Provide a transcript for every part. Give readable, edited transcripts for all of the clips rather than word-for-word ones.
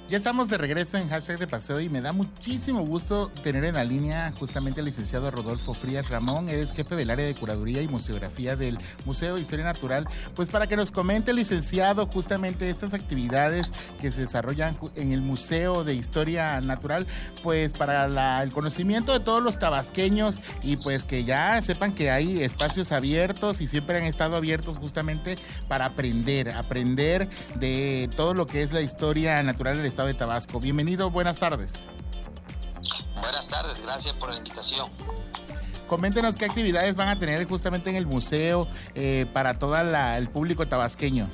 Ya estamos de regreso en Hashtag de Paseo y me da muchísimo gusto tener en la línea justamente al licenciado Rodolfo Frías Ramón, él es jefe del área de curaduría y museografía del Museo de Historia Natural, pues para que nos comente, licenciado, justamente estas actividades que se desarrollan en el Museo de Historia Natural, pues para el conocimiento de todos los tabasqueños y pues que ya sepan que hay espacios abiertos y siempre han estado abiertos justamente para aprender de todo lo que es la historia natural del estado de Tabasco. Bienvenido, buenas tardes. Buenas tardes, gracias por la invitación. Coméntenos qué actividades van a tener justamente en el museo para todo el público tabasqueño.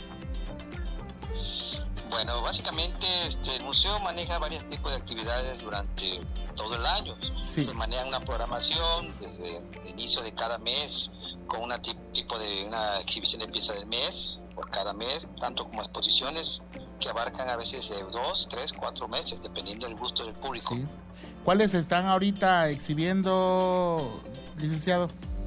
Bueno, básicamente el museo maneja varios tipos de actividades durante todo el año. Sí. Se maneja una programación desde el inicio de cada mes con una tipo de una exhibición de pieza del mes por cada mes, tanto como exposiciones que abarcan a veces de 2, 3, 4 meses, dependiendo del gusto del público. Sí. ¿Cuáles están ahorita exhibiendo, licenciado?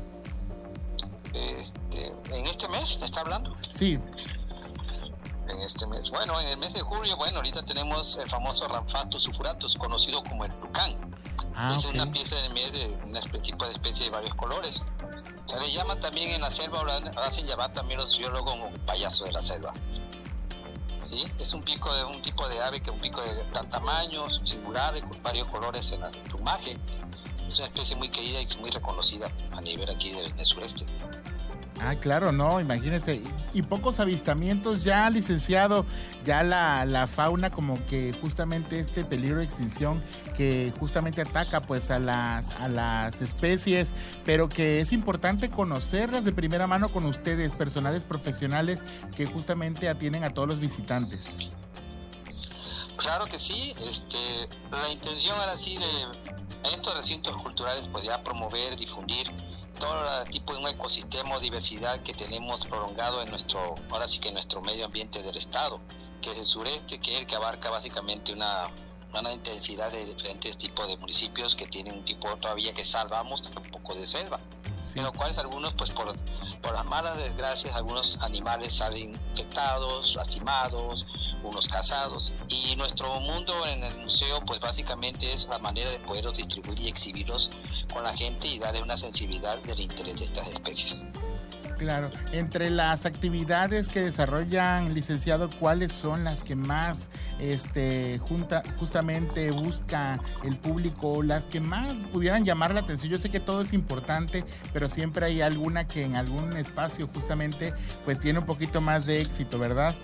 En este mes, ¿me está hablando? Sí. En este mes. Bueno, en el mes de julio, ahorita tenemos el famoso Ramphatus sulfuratus, conocido como el tucán. Es una pieza del mes de una tipo de especie de varios colores. Se le llama también en la selva, lo hacen llamar también los biólogos como payaso de la selva. ¿Sí? Es un tipo de ave que es un pico de gran tamaño, singular, con varios colores en el plumaje. Es una especie muy querida y muy reconocida a nivel aquí del sureste. Ah, claro, no, imagínense, y pocos avistamientos ya, licenciado, ya la fauna como que justamente este peligro de extinción que justamente ataca pues a las especies, pero que es importante conocerlas de primera mano con ustedes, personales profesionales que justamente atienden a todos los visitantes. Claro que sí, la intención ahora sí de estos recintos culturales pues ya promover, difundir todo tipo de un ecosistema o diversidad que tenemos prolongado en nuestro medio ambiente del estado, que es el sureste, que es el que abarca básicamente una intensidad de diferentes tipos de municipios que tienen un tipo todavía que salvamos un poco de selva. Sí. En los cuales algunos pues por las malas desgracias algunos animales salen infectados, lastimados, unos cazados, y nuestro mundo en el museo pues básicamente es la manera de poderlos distribuir y exhibirlos con la gente y darle una sensibilidad del interés de estas especies. Claro, entre las actividades que desarrollan, licenciado, ¿cuáles son las que más justamente busca el público, las que más pudieran llamar la atención? Yo sé que todo es importante, pero siempre hay alguna que en algún espacio justamente pues tiene un poquito más de éxito, ¿verdad?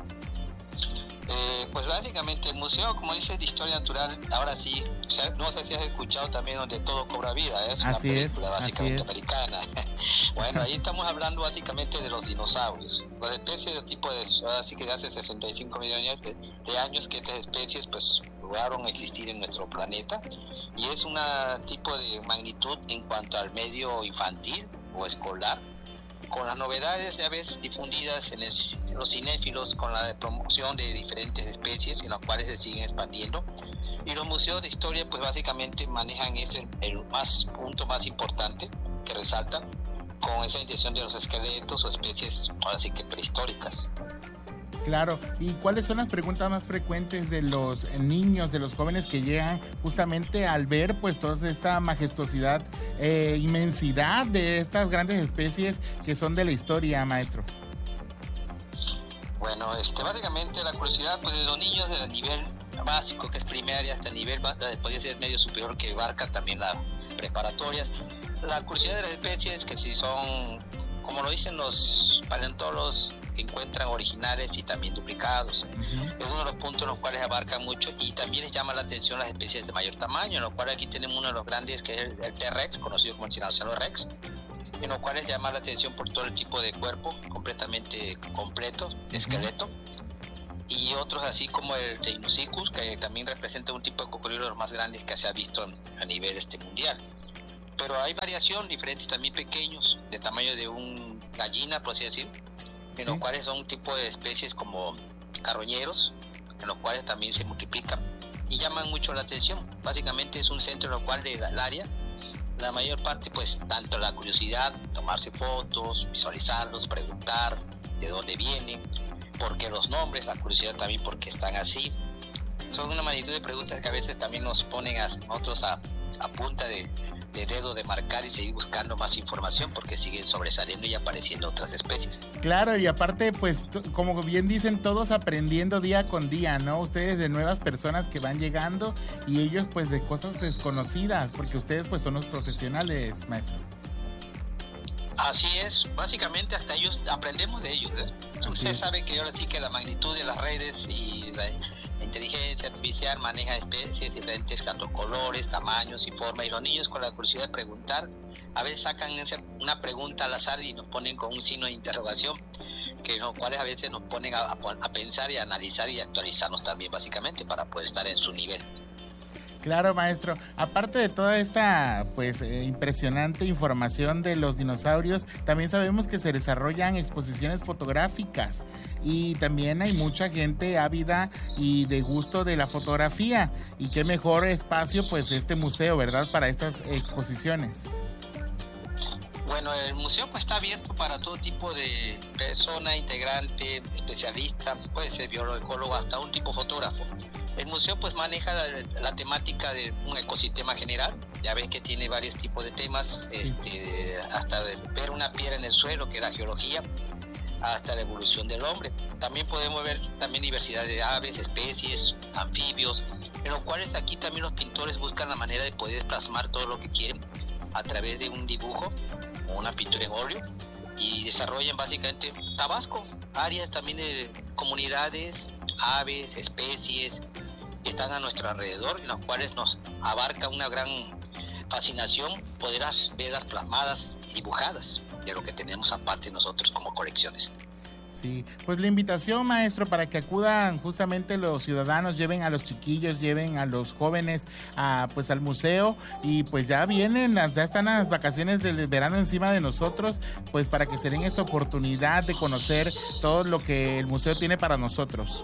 Pues básicamente el museo, como dice, de historia natural, ahora sí, no sé si has escuchado también Donde todo cobra vida, es una película básicamente americana. Bueno, ahí estamos hablando básicamente de los dinosaurios, las especies de tipo de, así que hace 65 millones de años que estas especies pues lograron existir en nuestro planeta, y es un tipo de magnitud en cuanto al medio infantil o escolar, con las novedades ya ves difundidas en los cinéfilos, con la promoción de diferentes especies en las cuales se siguen expandiendo, y los museos de historia pues básicamente manejan el punto más importante que resalta, con esa intención de los esqueletos o especies ahora sí que prehistóricas. Claro, ¿y cuáles son las preguntas más frecuentes de los niños, de los jóvenes que llegan justamente al ver pues toda esta majestuosidad, inmensidad de estas grandes especies que son de la historia, maestro? Bueno, básicamente la curiosidad pues de los niños del nivel básico, que es primaria, hasta el nivel podría ser medio superior, que abarca también las preparatorias. La curiosidad de las especies, que si son, como lo dicen los paleontólogos, que encuentran originales y también duplicados. Es uno de los puntos en los cuales abarcan mucho, y también les llama la atención las especies de mayor tamaño, en los cuales aquí tenemos uno de los grandes, que es el T-Rex, conocido como el Tiranosaurio Rex, en los cuales llama la atención por todo el tipo de cuerpo completamente completo, esqueleto, y otros así como el Deinosuchus, que también representa un tipo de cocodrilo de los más grandes que se ha visto a nivel mundial. Pero hay variación, diferentes también pequeños, de tamaño de un gallina, por así decir, en los cuales son un tipo de especies como carroñeros, en los cuales también se multiplican y llaman mucho la atención. Básicamente es un centro en el cual el área, la mayor parte pues tanto la curiosidad, tomarse fotos, visualizarlos, preguntar de dónde vienen, por qué los nombres, la curiosidad también por qué están así, son una magnitud de preguntas que a veces también nos ponen a nosotros a punta de dedo de marcar y seguir buscando más información, porque siguen sobresaliendo y apareciendo otras especies. Claro, y aparte, pues, como bien dicen, todos aprendiendo día con día, ¿no? Ustedes de nuevas personas que van llegando y ellos, pues, de cosas desconocidas, porque ustedes, pues, son los profesionales, maestro. Así es, básicamente hasta ellos, aprendemos de ellos, ¿eh? Usted sabe que ahora sí que la magnitud de las redes y la inteligencia artificial maneja especies diferentes, tanto colores, tamaños y formas, y los niños con la curiosidad de preguntar, a veces sacan una pregunta al azar y nos ponen con un signo de interrogación, que los cuales a veces nos ponen a pensar y a analizar y actualizarnos también, básicamente, para poder estar en su nivel. Claro, maestro. Aparte de toda esta pues impresionante información de los dinosaurios, también sabemos que se desarrollan exposiciones fotográficas y también hay mucha gente ávida y de gusto de la fotografía. Y qué mejor espacio pues este museo, ¿verdad?, para estas exposiciones. Bueno, el museo pues está abierto para todo tipo de persona, integrante, especialista, puede ser biólogo, ecólogo, hasta un tipo fotógrafo. El museo pues maneja la temática de un ecosistema general, ya ven que tiene varios tipos de temas, hasta ver una piedra en el suelo, que es la geología, hasta la evolución del hombre. También podemos ver también diversidad de aves, especies, anfibios, en los cuales aquí también los pintores buscan la manera de poder plasmar todo lo que quieren a través de un dibujo o una pintura en óleo, y desarrollan básicamente Tabasco, áreas también de comunidades, aves, especies que están a nuestro alrededor, en los cuales nos abarca una gran fascinación poder verlas plasmadas, dibujadas, de lo que tenemos aparte nosotros como colecciones. Sí, pues la invitación, maestro, para que acudan justamente los ciudadanos, lleven a los chiquillos, lleven a los jóvenes pues al museo, y pues ya están las vacaciones del verano encima de nosotros, pues para que se den esta oportunidad de conocer todo lo que el museo tiene para nosotros.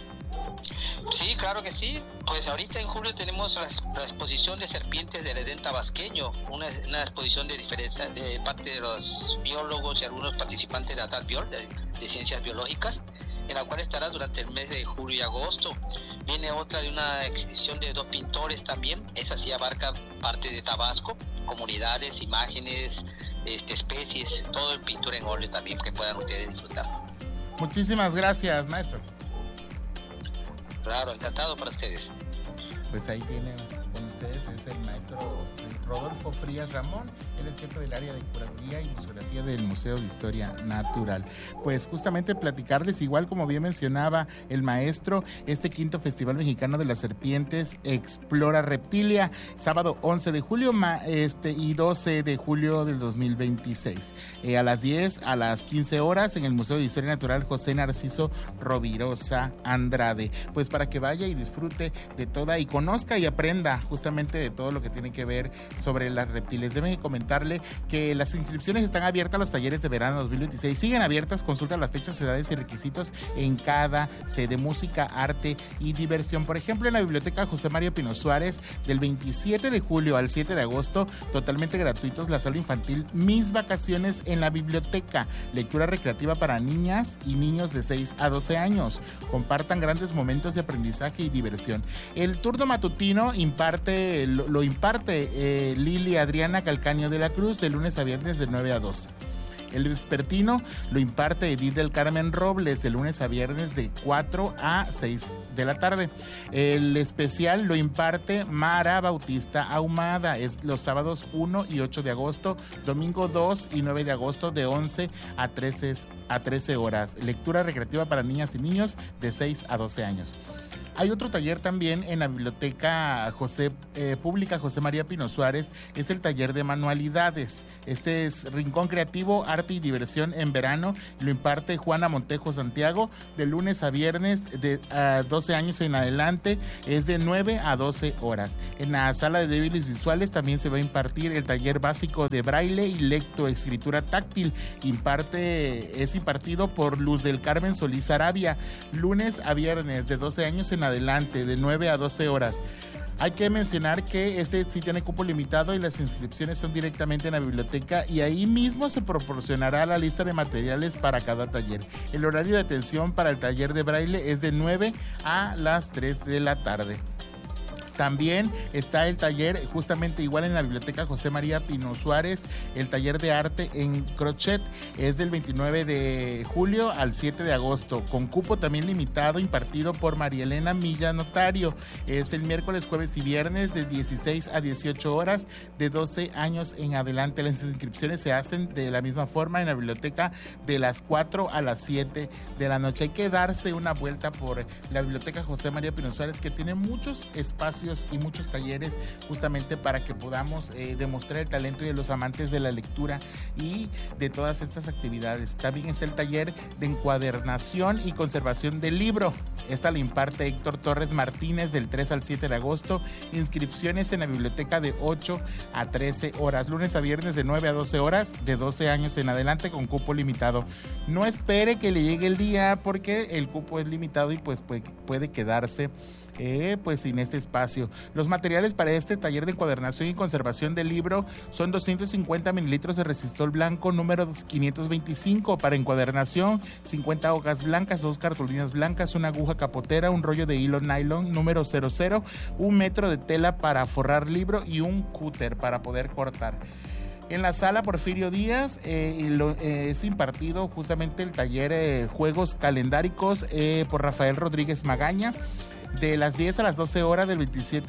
Sí, claro que sí. Pues ahorita en julio tenemos la exposición de serpientes del Edén tabasqueño, una exposición de diferencia de parte de los biólogos y algunos participantes de ADADBIOL, de ciencias biológicas, en la cual estará durante el mes de julio y agosto. Viene otra de una exhibición de 2 pintores también, esa sí abarca parte de Tabasco, comunidades, imágenes, especies, todo el pintura en óleo también que puedan ustedes disfrutar. Muchísimas gracias, maestro. Claro, encantado para ustedes. Pues ahí tienen con ustedes, es el maestro Rodolfo Frías Ramón, él es jefe del área de curaduría y museografía del Museo de Historia Natural. Pues justamente platicarles, igual como bien mencionaba el maestro, este 5º Festival Mexicano de las Serpientes Explora Reptilia, sábado 11 de julio y 12 de julio del 2026, a las 10 a las 15 horas en el Museo de Historia Natural José Narciso Rovirosa Andrade, pues para que vaya y disfrute de toda y conozca y aprenda justamente de todo lo que tiene que ver sobre las reptiles. Deben comentarle que las inscripciones están abiertas a los talleres de verano 2026, siguen abiertas, consulta las fechas, edades y requisitos en cada sede, música, arte y diversión. Por ejemplo, en la Biblioteca José Mario Pino Suárez, del 27 de julio al 7 de agosto, totalmente gratuitos, la sala infantil Mis Vacaciones en la Biblioteca, lectura recreativa para niñas y niños de 6 a 12 años, compartan grandes momentos de aprendizaje y diversión. El turno matutino lo imparte Lili Adriana Calcaño de la Cruz, de lunes a viernes de 9 a 12. El vespertino lo imparte Edith del Carmen Robles, de lunes a viernes de 4 a 6 de la tarde. El especial lo imparte Mara Bautista Ahumada, es los sábados 1 y 8 de agosto, domingo 2 y 9 de agosto, de 11 a 13 horas. Lectura recreativa para niñas y niños de 6 a 12 años. Hay otro taller también en la Biblioteca Pública José María Pino Suárez, es el taller de manualidades. Este es Rincón Creativo, Arte y Diversión en Verano, lo imparte Juana Montejo Santiago, de lunes a viernes de 12 años en adelante, es de 9 a 12 horas. En la sala de débiles visuales también se va a impartir el taller básico de braille y lectoescritura táctil, es impartido por Luz del Carmen Solís Arabia, lunes a viernes de 12 años en adelante, de 9 a 12 horas. Hay que mencionar que este sí tiene cupo limitado y las inscripciones son directamente en la biblioteca y ahí mismo se proporcionará la lista de materiales para cada taller. El horario de atención para el taller de braille es de 9 a las 3 de la tarde. También está el taller justamente igual en la biblioteca José María Pino Suárez, el taller de arte en crochet es del 29 de julio al 7 de agosto, con cupo también limitado impartido por María Elena Milla Notario. Es el miércoles, jueves y viernes de 16 a 18 horas de 12 años en adelante. Las inscripciones se hacen de la misma forma en la biblioteca de las 4 a las 7 de la noche. Hay que darse una vuelta por la biblioteca José María Pino Suárez, que tiene muchos espacios y muchos talleres justamente para que podamos demostrar el talento de los amantes de la lectura y de todas estas actividades. También está el taller de encuadernación y conservación del libro. Esta la imparte Héctor Torres Martínez del 3 al 7 de agosto. Inscripciones en la biblioteca de 8 a 13 horas, lunes a viernes de 9 a 12 horas, de 12 años en adelante con cupo limitado. No espere que le llegue el día porque el cupo es limitado y pues puede quedarse pues sin este espacio. Los materiales para este taller de encuadernación y conservación del libro son 250 mililitros de resistol blanco número 525 para encuadernación, 50 hojas blancas, 2 cartulinas blancas, una aguja capotera, un rollo de hilo nylon número 00, 1 metro de tela para forrar libro y un cúter para poder cortar. En la sala Porfirio Díaz es impartido justamente el taller Juegos Calendáricos por Rafael Rodríguez Magaña, de las 10 a las 12 horas del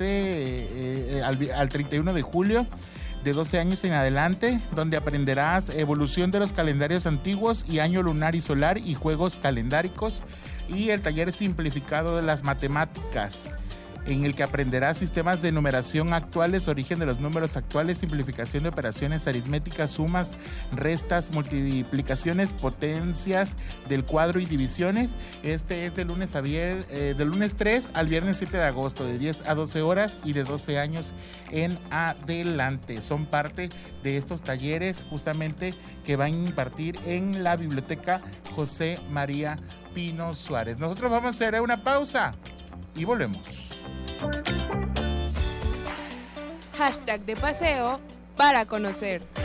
27 al 31 de julio, de 12 años en adelante, donde aprenderás evolución de los calendarios antiguos y año lunar y solar y juegos calendáricos, y el taller simplificado de las matemáticas, en el que aprenderás sistemas de numeración actuales, origen de los números actuales, simplificación de operaciones aritméticas, sumas, restas, multiplicaciones, potencias del cuadro y divisiones. Este es del lunes 3 al viernes 7 de agosto, de 10 a 12 horas y de 12 años en adelante. Son parte de estos talleres justamente que van a impartir en la biblioteca José María Pino Suárez. Nosotros vamos a hacer una pausa y volvemos. Hashtag de paseo para conocer.